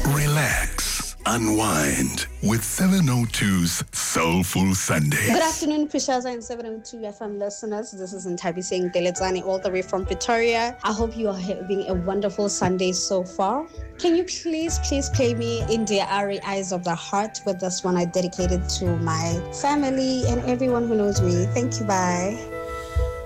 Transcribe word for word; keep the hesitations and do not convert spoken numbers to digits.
Relax, unwind with seven oh two's Soulful Sunday. Good afternoon, Prishaza and seven oh two F M listeners. This is Ntabi Singh Delezani all the way from Pretoria. I hope you are having a wonderful Sunday so far. Can you please, please play me India Ari Eyes of the Heart with this one I dedicated to my family and everyone who knows me. Thank you, bye.